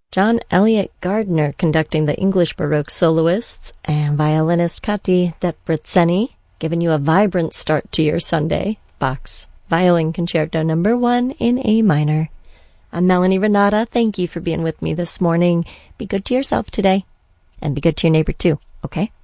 John Elliott Gardner conducting the English Baroque soloists, and violinist Kati Debreceni giving you a vibrant start to your Sunday. Bach's Violin Concerto No. 1 in A minor. I'm Melanie Renata. Thank you for being with me this morning. Be good to yourself today, and be good to your neighbor too, okay?